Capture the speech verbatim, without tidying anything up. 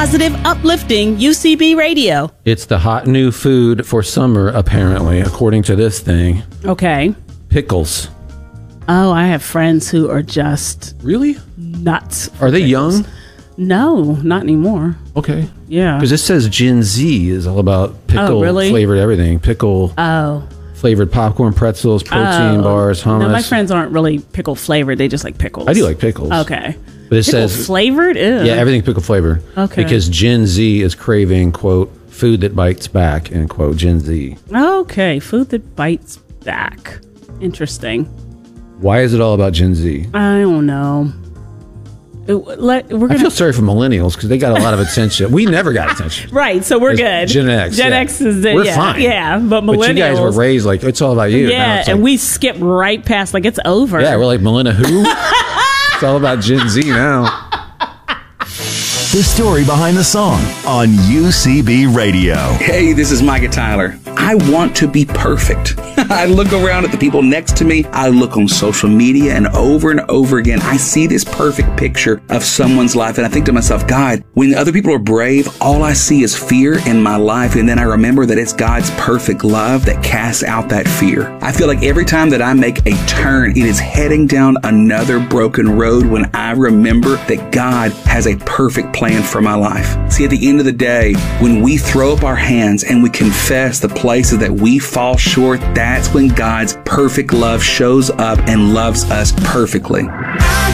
positive, uplifting U C B radio. It's the hot new food for summer, apparently, according to this thing. Okay. Pickles. Oh, I have friends who are just Really? nuts. Are they pickles. young? No, not anymore. Okay. Yeah. Because it says Gen Z is all about pickle Oh, really? flavored everything. Pickle Oh. flavored popcorn, pretzels, protein Oh. bars, hummus. No, my friends aren't really pickle flavored. They just like pickles. I do like pickles. Okay. But it Pickle says flavored? Ew. Yeah, everything pickle flavored. Okay. Because Gen Z is craving, quote, food that bites back, end quote, Gen Z. Okay. Food that bites back. Interesting. Why is it all about Gen Z? I don't know. It, let, we're I gonna feel sorry for millennials because they got a lot of attention. We never got attention. right, so we're It's good. Gen X. Gen yeah. X is the, We're yeah, fine. Yeah, but millennials. But you guys were raised like it's all about you. Now Yeah, it's and like, we skip right past like it's over. yeah, we're like Melinda who? It's all about Gen Z now. The story behind the song on U C B Radio. Hey, this is Micah Tyler. I want to be perfect. I look around at the people next to me. I look on social media, and over and over again, I see this perfect picture of someone's life. And I think to myself, God, when other people are brave, all I see is fear in my life. And then I remember that it's God's perfect love that casts out that fear. I feel like every time that I make a turn, it is heading down another broken road when I remember that God has a perfect plan for my life. See, at the end of the day, when we throw up our hands and we confess the places that we fall short, that's when God's perfect love shows up and loves us perfectly.